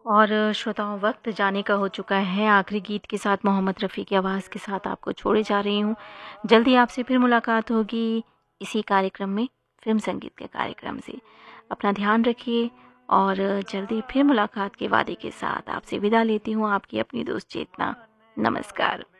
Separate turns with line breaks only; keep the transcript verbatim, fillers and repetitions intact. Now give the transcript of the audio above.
और श्रोताओं, वक्त जाने का हो चुका है। आखिरी गीत के साथ मोहम्मद रफ़ी की आवाज़ के साथ आपको छोड़े जा रही हूँ। जल्दी आपसे फिर मुलाकात होगी इसी कार्यक्रम में, फ़िल्म संगीत के कार्यक्रम से। अपना ध्यान रखिए और जल्दी फिर मुलाकात के वादे के साथ आपसे विदा लेती हूँ, आपकी अपनी दोस्त चेतना। नमस्कार।